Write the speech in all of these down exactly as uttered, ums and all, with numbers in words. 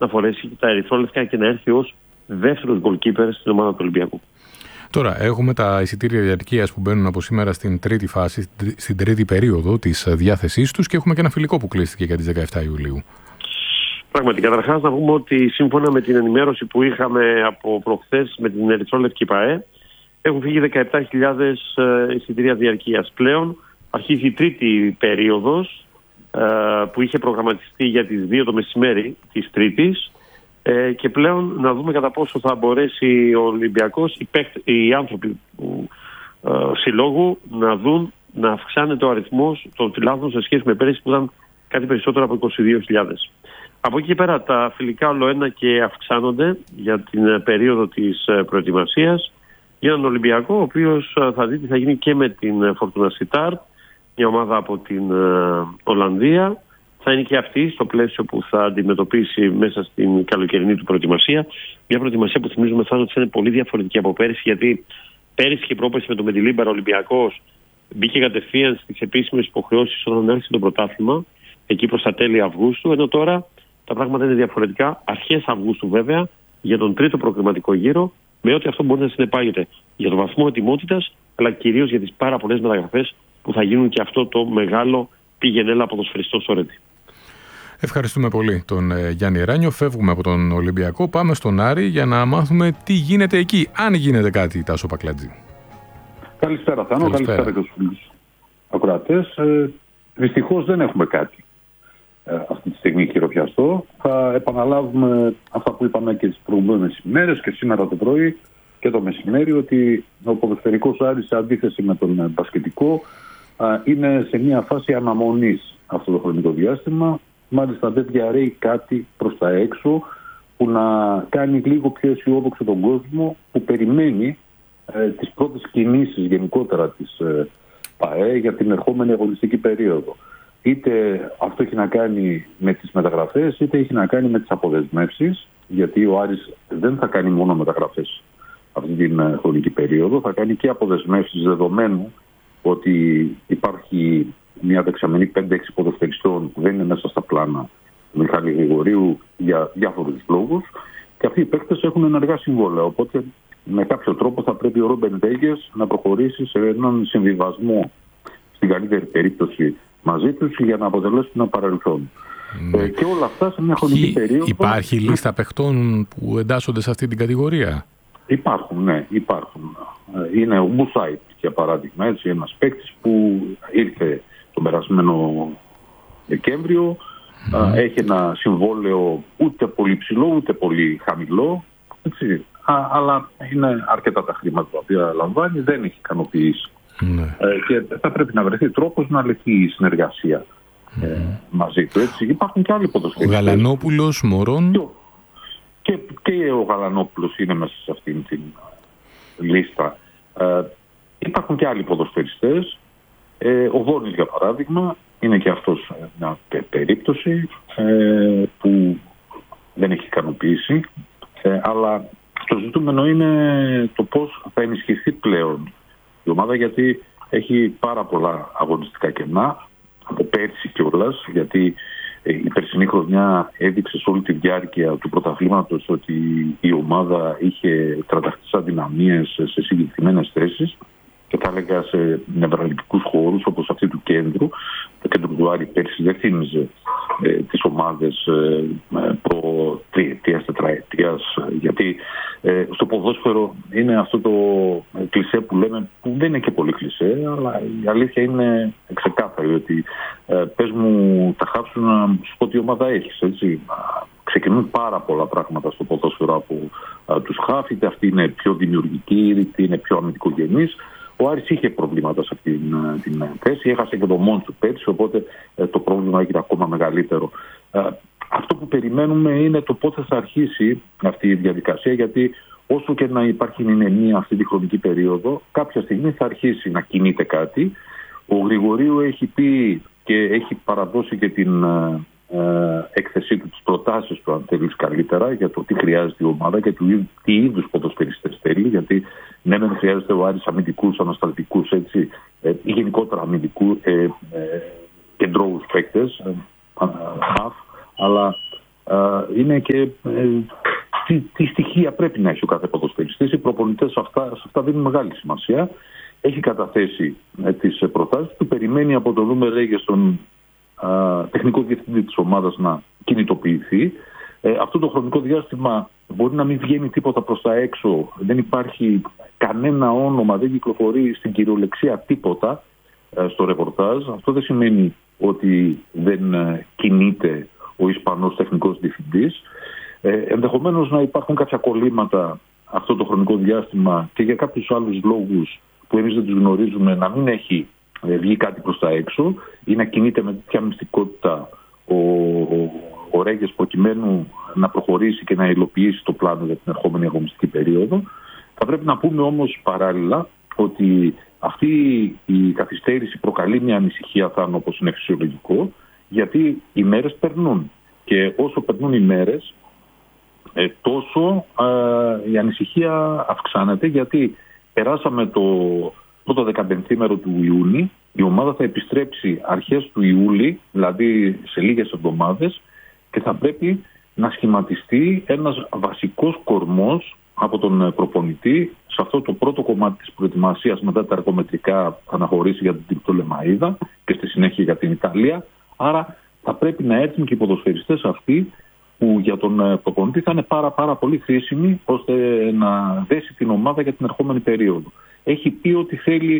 να φορέσει τα ερυθρόλευκα και να έρθει ως δεύτερος goalkeeper στην ομάδα του Ολυμπιακού. Τώρα, έχουμε τα εισιτήρια διαρκείας που μπαίνουν από σήμερα στην τρίτη φάση, στην τρίτη περίοδο της διάθεσής τους και έχουμε και ένα φιλικό που κλείστηκε για τις δεκαεφτά Ιουλίου. Πραγματικά, καταρχάς να πούμε ότι σύμφωνα με την ενημέρωση που είχαμε από προχθές με την ερυθρόλευκη ΠΑΕ, έχουν φύγει δεκαεπτά χιλιάδες εισιτήρια διαρκείας. Πλέον αρχίζει η τρίτη περίοδος που είχε προγραμματιστεί για τις δύο το μεσημέρι της Τρίτης. Ε, και πλέον να δούμε κατά πόσο θα μπορέσει ο Ολυμπιακός, οι, παίχτες, οι άνθρωποι του ε, συλλόγου να δουν να αυξάνεται ο αριθμός των φιλάθλων σε σχέση με πέρυσι που ήταν κάτι περισσότερο από είκοσι δύο χιλιάδες. Από εκεί και πέρα τα φιλικά ολοένα και αυξάνονται για την περίοδο της προετοιμασίας για έναν Ολυμπιακό, ο οποίος θα δει τι θα γίνει και με την Fortuna Sittard, μια ομάδα από την ε, Ολλανδία. Θα είναι και αυτή στο πλαίσιο που θα αντιμετωπίσει μέσα στην καλοκαιρινή του προετοιμασία. Μια προετοιμασία που θυμίζουμε θα είναι πολύ διαφορετική από πέρυσι, γιατί πέρυσι και πρόπερσι με το Μεντιλίμπαρο ο Ολυμπιακός μπήκε κατευθείαν στις επίσημες υποχρεώσεις όταν άρχισε το πρωτάθλημα, εκεί προς τα τέλη Αυγούστου. Ενώ τώρα τα πράγματα είναι διαφορετικά, αρχές Αυγούστου βέβαια, για τον τρίτο προκριματικό γύρο, με ό,τι αυτό μπορεί να συνεπάγεται για τον βαθμό ετοιμότητας, αλλά κυρίως για τις πάρα πολλές μεταγραφές που θα γίνουν και αυτό το μεγάλο πηγενέλα ποδοσφαιριστών στο Ρέντι. Ευχαριστούμε πολύ τον ε, Γιάννη Εράνιο. Φεύγουμε από τον Ολυμπιακό, πάμε στον Άρη για να μάθουμε τι γίνεται εκεί, αν γίνεται κάτι, Τάσο Πακλατζή. Καλησπέρα Θάνο, καλησπέρα, καλησπέρα και στους ακροατές. Ε, δυστυχώς δεν έχουμε κάτι ε, αυτή τη στιγμή χειροπιαστό. Θα επαναλάβουμε αυτά που είπαμε και τις προηγούμενες ημέρες και σήμερα το πρωί και το μεσημέρι, ότι ο ποδοσφαιρικός Άρης, σε αντίθεση με τον μπασκετικό, ε, είναι σε μια φάση αναμονής αυτό το χρονικό διάστημα. Μάλιστα δεν διαρρέει κάτι προς τα έξω που να κάνει λίγο πιο αισιόδοξο τον κόσμο που περιμένει ε, τις πρώτες κινήσεις γενικότερα της ε, ΠΑΕ για την ερχόμενη αγωνιστική περίοδο. Είτε αυτό έχει να κάνει με τις μεταγραφές, είτε έχει να κάνει με τις αποδεσμεύσεις, γιατί ο Άρης δεν θα κάνει μόνο μεταγραφές αυτή την ε, χρονική περίοδο, θα κάνει και αποδεσμεύσεις, δεδομένου ότι υπάρχει μια δεξαμενή πέντε έξι ποδοσφαιριστών που δεν είναι μέσα στα πλάνα του Μιχάλη Γρηγορίου για διάφορους λόγους, και αυτοί οι παίκτες έχουν ενεργά συμβόλαια. Οπότε με κάποιο τρόπο θα πρέπει ο Ρόμπεν Βέγγες να προχωρήσει σε έναν συμβιβασμό, στην καλύτερη περίπτωση μαζί τους, για να αποτελέσουν ένα παρελθόν. Mm. Ε, και όλα αυτά σε μια χρονική περίοδο. Υπάρχει λίστα παιχτών που εντάσσονται σε αυτή την κατηγορία? Υπάρχουν, ναι, υπάρχουν. Είναι ο Μπουσάιτ, για παράδειγμα, έτσι, ένας παίκτης που ήρθε τον περασμένο Δεκέμβριο, mm. έχει ένα συμβόλαιο ούτε πολύ ψηλό ούτε πολύ χαμηλό, έτσι, α, αλλά είναι αρκετά τα χρήματα τα οποία λαμβάνει, δεν έχει ικανοποιήσει. Mm. Ε, και θα πρέπει να βρεθεί τρόπος να λυθεί η συνεργασία mm. ε, μαζί του. Έτσι. Υπάρχουν και άλλοι ποδοσφαιριστές. Ο Γαλανόπουλος, Μωρόν. Και, και ο Γαλανόπουλος είναι μέσα σε αυτήν την λίστα. Ε, υπάρχουν και άλλοι ποδοσφαιριστές. Ε, ο Βόνης, για παράδειγμα, είναι και αυτός μια περίπτωση ε, που δεν έχει ικανοποιήσει, ε, αλλά το ζητούμενο είναι το πώς θα ενισχυθεί πλέον η ομάδα, γιατί έχει πάρα πολλά αγωνιστικά κενά από πέρσι κιόλας, γιατί η περσινή χρονιά έδειξε σε όλη τη διάρκεια του πρωταθλήματος ότι η ομάδα είχε τρανταχτές αδυναμίες σε συγκεκριμένες θέσεις, και θα έλεγα σε νευραλγικούς χώρους όπως αυτή του κέντρου. Το κέντρο του Άρη πέρσι δεν θύμιζε ε, τις ομάδες ε, προ τριετίας, τετραετίας, γιατί ε, στο ποδόσφαιρο είναι αυτό το κλισέ που λέμε, που δεν είναι και πολύ κλισέ, αλλά η αλήθεια είναι ξεκάθαρη, ότι ε, πες μου τα χάψου να σου πω τι ομάδα έχεις, έτσι. Ξεκινούν πάρα πολλά πράγματα στο ποδόσφαιρο από α, τους χάφ, είτε αυτοί είναι πιο δημιουργικοί, είτε είναι πιο αμυντικογενείς. Ο Άρης είχε προβλήματα σε αυτή την, την θέση, έχασε και το μόνο του πέρσι, οπότε ε, το πρόβλημα έγινε ακόμα μεγαλύτερο. Ε, αυτό που περιμένουμε είναι το πότε θα αρχίσει αυτή η διαδικασία, γιατί όσο και να υπάρχει υνεμία αυτή τη χρονική περίοδο, κάποια στιγμή θα αρχίσει να κινείται κάτι. Ο Γρηγορίου έχει πει και έχει παραδώσει και την ε, έκθεσή του, τις προτάσεις του, αν θέλεις καλύτερα, για το τι χρειάζεται η ομάδα και του, τι είδους ποδοσφαιριστές θέλει, γιατί ναι, δεν χρειάζεται ο Άρης αμυντικούς, ανασταλτικούς, έτσι, ε, ή γενικότερα αμυντικού ε, ε, κεντρώους παίκτες, ε, ε, αλλά είναι και ε, τι, τι στοιχεία πρέπει να έχει ο κάθε ποδοσφαιριστής. Οι προπονητές αυτά, σε αυτά δίνουν μεγάλη σημασία. Έχει καταθέσει ε, τις προτάσεις του, περιμένει από τον Ρούμερ Ρέγες τον ε, τεχνικό διευθυντή της ομάδας να κινητοποιηθεί. Ε, αυτό το χρονικό διάστημα μπορεί να μην βγαίνει τίποτα προς τα έξω, δεν υπάρχει κανένα όνομα, δεν κυκλοφορεί στην κυριολεξία τίποτα ε, στο ρεπορτάζ. Αυτό δεν σημαίνει ότι δεν ε, κινείται ο Ισπανός τεχνικός διευθυντής. Ε, ενδεχομένως να υπάρχουν κάποια κολλήματα αυτό το χρονικό διάστημα και για κάποιους άλλους λόγους που εμείς δεν τους γνωρίζουμε, να μην έχει ε, βγει κάτι προς τα έξω ή να κινείται με τέτοια μυστικότητα ο, ο, ο Ρέγες προκειμένου να προχωρήσει και να υλοποιήσει το πλάνο για την ερχόμενη αγωνιστική περίοδο. Θα πρέπει να πούμε όμως παράλληλα ότι αυτή η καθυστέρηση προκαλεί μια ανησυχία, Θάνο, όπως είναι φυσιολογικό, γιατί οι μέρες περνούν. Και όσο περνούν οι μέρες, ε, τόσο ε, η ανησυχία αυξάνεται, γιατί περάσαμε το πρώτο δεκαπενθήμερο του Ιούνιου, η ομάδα θα επιστρέψει αρχές του Ιούλη, δηλαδή σε λίγες εβδομάδες, και θα πρέπει να σχηματιστεί ένας βασικός κορμός από τον προπονητή σε αυτό το πρώτο κομμάτι της προετοιμασίας μετά τα εργομετρικά που θα αναχωρήσει για την Πτολεμαΐδα και στη συνέχεια για την Ιταλία. Άρα θα πρέπει να έρθουν και οι ποδοσφαιριστές αυτοί που για τον προπονητή θα είναι πάρα, πάρα πολύ χρήσιμοι ώστε να δέσει την ομάδα για την ερχόμενη περίοδο. Έχει πει ότι θέλει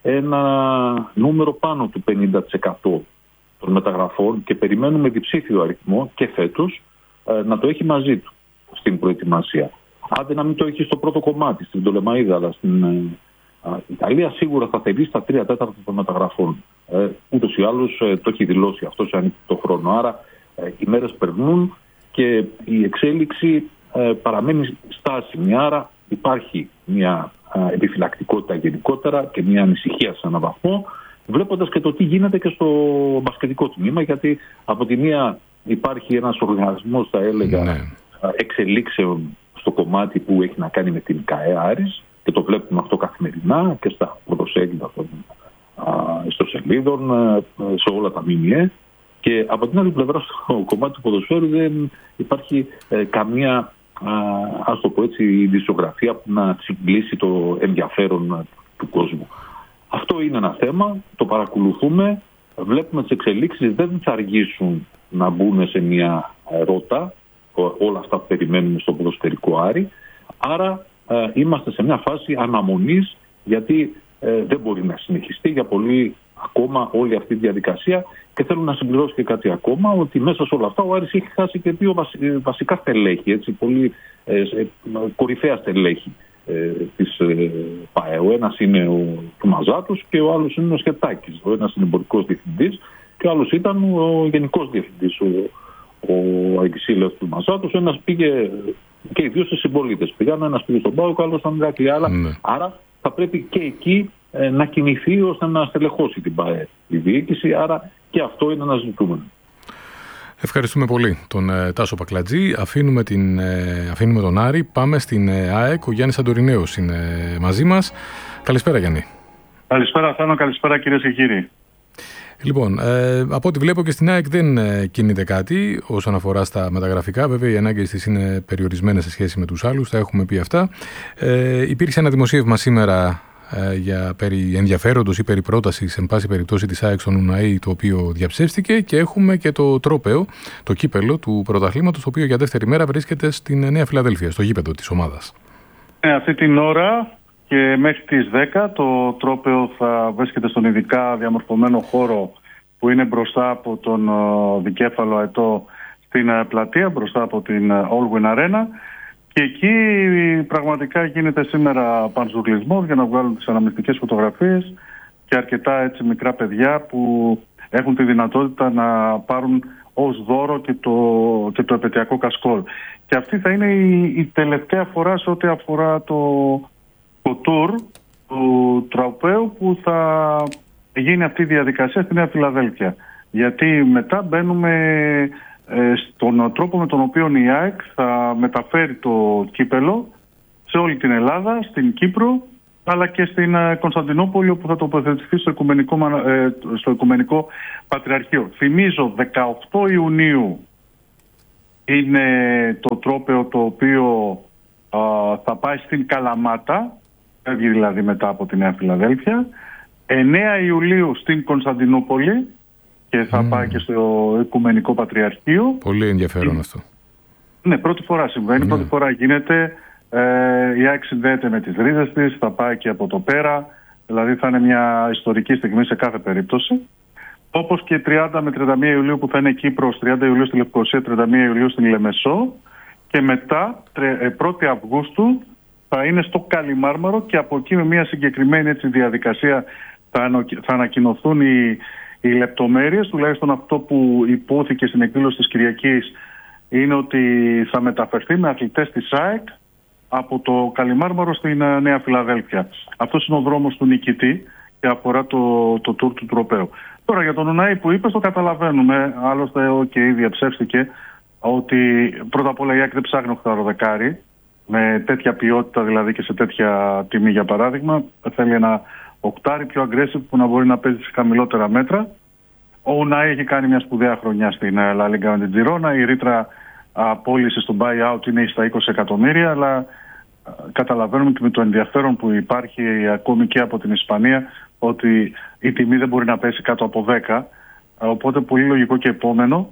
ένα νούμερο πάνω του πενήντα τοις εκατό των μεταγραφών και περιμένουμε διψήφιο αριθμό και φέτος να το έχει μαζί του στην προετοιμασία. Άντε να μην το έχει στο πρώτο κομμάτι, στην Πτολεμαΐδα, αλλά στην α, Ιταλία σίγουρα θα θελήσει στα τρία τέταρτα των μεταγραφών. Ε, ούτως ή άλλως ε, το έχει δηλώσει αυτό σε ανοιχτό χρόνο. Άρα ε, οι μέρες περνούν και η εξέλιξη ε, παραμένει στάσιμη. Άρα υπάρχει μια ε, επιφυλακτικότητα γενικότερα και μια ανησυχία σε έναν βαθμό, βλέποντας και το τι γίνεται και στο μπασκετικό τμήμα, γιατί από τη μία υπάρχει ένας οργανισμός, θα έλεγα, ναι, εξελίξεων στο κομμάτι που έχει να κάνει με την ΚΑΕ Άρης, και το βλέπουμε αυτό καθημερινά και στα πρωτοσέλιδα των ιστοσελίδων, σε όλα τα ΜΜΕ. Και από την άλλη πλευρά, στο κομμάτι του ποδοσφαίρου δεν υπάρχει ε, καμία, α, ας το πω έτσι, δισογραφία που να συγκλήσει το ενδιαφέρον του κόσμου. Αυτό είναι ένα θέμα, το παρακολουθούμε, βλέπουμε τις εξελίξεις, δεν θα αργήσουν να μπουν σε μια ρότα όλα αυτά που περιμένουμε στο ποδοσφαιρικό Άρη. Άρα ε, είμαστε σε μια φάση αναμονής, γιατί ε, δεν μπορεί να συνεχιστεί για πολύ ακόμα όλη αυτή η διαδικασία. Και θέλω να συμπληρώσω και κάτι ακόμα, ότι μέσα σε όλα αυτά ο Άρης έχει χάσει και δύο βασικά στελέχη, έτσι, πολύ ε, κορυφαία στελέχη ε, της ε, ΠΑΕ. Ο ένας είναι ο Μαζάτος και ο άλλος είναι ο Σχετάκης. Ο ένας είναι εμπορικός διευθυντής και ο άλλος ήταν ο γενικός διευθυντής, ο, ο Αγγισίλας του Μαζάτος. Ο ένας πήγε, και οι δύο στις συμπολίτες πήγαν, ένας πήγε στον ΠΑΟΚ, ο άλλος ήταν κάτι άλλο. Mm. Άρα θα πρέπει και εκεί ε, να κινηθεί ώστε να στελεχώσει την ΠΑΕ η διοίκηση. Άρα και αυτό είναι ένα ζητούμενο. Ευχαριστούμε πολύ τον ε, Τάσο Πακλατζή. Αφήνουμε, την, ε, αφήνουμε τον Άρη. Πάμε στην ε, ΑΕΚ. Ο Γιάννης Αντορινέος είναι ε, μαζί μας. Καλησπέρα, Γιάννη. Καλησπέρα, Θάνο. Καλησπέρα, κυρίες και κύριοι. Λοιπόν, ε, από ό,τι βλέπω και στην ΑΕΚ δεν ε, κινείται κάτι όσον αφορά στα μεταγραφικά. Βέβαια, οι ανάγκες της είναι περιορισμένες σε σχέση με τους άλλους. Τα έχουμε πει αυτά. Ε, υπήρξε ένα δημοσίευμα σήμερα για περί ενδιαφέροντος ή περί πρότασης, εν πάση περιπτώσει, της ΑΕΚ στον Ουναή, το οποίο διαψεύστηκε, και έχουμε και το τρόπαιο, το κύπελο του πρωταθλήματος, το οποίο για δεύτερη μέρα βρίσκεται στην Νέα Φιλαδέλφεια, στο γήπεδο της ομάδας. Ε, αυτή την ώρα και μέχρι τις δέκα το τρόπαιο θα βρίσκεται στον ειδικά διαμορφωμένο χώρο που είναι μπροστά από τον δικέφαλο αετό στην πλατεία, μπροστά από την Allwyn Arena. Και εκεί πραγματικά γίνεται σήμερα πανζουρλισμός για να βγάλουν τις αναμνηστικές φωτογραφίες και αρκετά έτσι μικρά παιδιά που έχουν τη δυνατότητα να πάρουν ως δώρο και το, και το επαιτειακό κασκόλ. Και αυτή θα είναι η, η τελευταία φορά σε ό,τι αφορά το, το tour του τροπαίου που θα γίνει αυτή η διαδικασία στη Νέα Φιλαδέλφεια. Γιατί μετά μπαίνουμε στον τρόπο με τον οποίο η ΑΕΚ θα μεταφέρει το κύπελο σε όλη την Ελλάδα, στην Κύπρο, αλλά και στην Κωνσταντινούπολη, όπου θα τοποθετηθεί στο Οικουμενικό, στο Οικουμενικό Πατριαρχείο. Θυμίζω, δεκαοκτώ Ιουνίου είναι το τρόπαιο το οποίο α, θα πάει στην Καλαμάτα, φεύγει δηλαδή μετά από τη Νέα Φιλαδέλφια. εννέα Ιουλίου στην Κωνσταντινούπολη και θα mm. πάει και στο Οικουμενικό Πατριαρχείο. Πολύ ενδιαφέρον και... αυτό. Ναι, πρώτη φορά συμβαίνει, mm. πρώτη φορά γίνεται. Ε, η ΑΕΚ συνδέεται με τις ρίζες της, θα πάει και από το πέρα. Δηλαδή θα είναι μια ιστορική στιγμή σε κάθε περίπτωση. Όπως και τριάντα με τριάντα μία Ιουλίου που θα είναι Κύπρος, τριάντα Ιουλίου στη Λευκοσία, τριάντα μία Ιουλίου στην Λεμεσό. Και μετά, πρώτη Αυγούστου, θα είναι στο Καλιμάρμαρο και από εκεί με μια συγκεκριμένη έτσι, διαδικασία θα, ανο, θα ανακοινωθούν οι, οι λεπτομέρειες. Τουλάχιστον αυτό που υπόθηκε στην εκδήλωση της Κυριακής είναι ότι θα μεταφερθεί με αθλητές της ΑΕΚ από το Καλιμάρμαρο στην Νέα Φιλαδέλφια. Αυτός είναι ο δρόμος του νικητή και αφορά το, το τουρ του τροπαίου. Τώρα για τον Ουναή που είπες το καταλαβαίνουμε. Άλλωστε και ήδη διαψεύστηκε ότι πρώτα απ' όλα η ΑΕΚ δεν ψάχνει οχταροδεκάρι με τέτοια ποιότητα δηλαδή και σε τέτοια τιμή για παράδειγμα. Θέλει ένα οκτάρι πιο aggressive που να μπορεί να παίζει σε χαμηλότερα μέτρα. Ο Ουναή έχει κάνει μια σπουδαία χρονιά στην La Liga με την Τζιρόνα. Η ρήτρα πώληση στο buyout είναι στα είκοσι εκατομμύρια, αλλά καταλαβαίνουμε και με το ενδιαφέρον που υπάρχει ακόμη και από την Ισπανία ότι η τιμή δεν μπορεί να πέσει κάτω από δέκα. Οπότε πολύ λογικό και επόμενο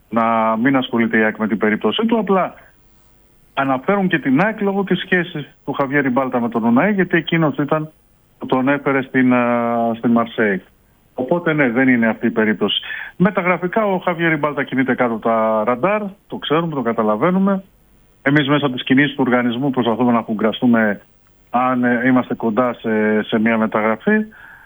να μην ασχολείται η ΑΕΚ με την περίπτωσή του. Απλά αναφέρουν και την ΑΕΚ λόγω της σχέσης του Χαβιέρ Ριμπάλτα με τον Ουναή, γιατί εκείνος ήταν που τον έφερε στην, στην Μαρσέη. Οπότε ναι, δεν είναι αυτή η περίπτωση. Μεταγραφικά ο Χαβιέρ Ριμπάλτα κινείται κάτω από τα ραντάρ, το ξέρουμε, το καταλαβαίνουμε. Εμείς μέσα από τις κινήσεις του οργανισμού προσπαθούμε να φουγκραστούμε αν είμαστε κοντά σε, σε μια μεταγραφή.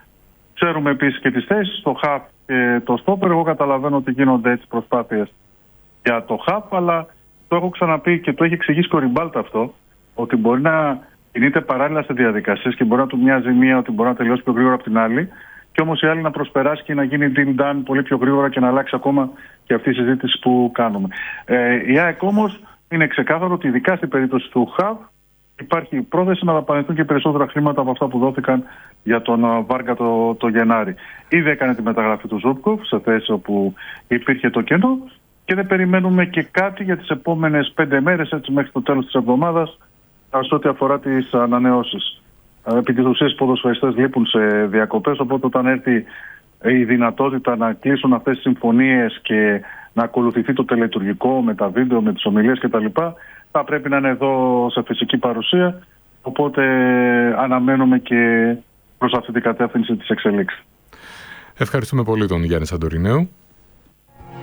Ξέρουμε επίσης και τις θέσεις, το χαφ και το στόπερ. Εγώ καταλαβαίνω ότι γίνονται έτσι προσπάθειες για το χαφ, αλλά το έχω ξαναπεί και το έχει εξηγήσει και ο Ριμπάλτα αυτό, ότι μπορεί να κινείται παράλληλα σε διαδικασίες και μπορεί να του μοιάζει μία ότι μπορεί να τελειώσει πιο γρήγορα από την άλλη, και όμως η άλλη να προσπεράσει και να γίνει deal done πολύ πιο γρήγορα και να αλλάξει ακόμα και αυτή η συζήτηση που κάνουμε. Ε, η ΑΕΚ όμως είναι ξεκάθαρο ότι ειδικά στην περίπτωση του χαφ υπάρχει πρόθεση να δαπανηθούν και περισσότερα χρήματα από αυτά που δόθηκαν για τον Βάργα το, το Γενάρη. Ήδη έκανε τη μεταγραφή του Ζούπκοφ σε θέση όπου υπήρχε το κενό και δεν περιμένουμε και κάτι για τις επόμενες πέντε μέρες, έτσι μέχρι το τέλος της εβδομάδας, σε ό,τι αφορά τις ανανεώσεις. Επί της ουσίας οι ποδοσφαιριστές λείπουν σε διακοπές, οπότε όταν έρθει η δυνατότητα να κλείσουν αυτές τις συμφωνίες και να ακολουθηθεί το τελετουργικό με τα βίντεο, με τις ομιλίες κτλ., θα πρέπει να είναι εδώ σε φυσική παρουσία, οπότε αναμένουμε και προς αυτή την κατεύθυνση της εξελίξης. Ευχαριστούμε πολύ τον Γιάννη Σαντορινέου.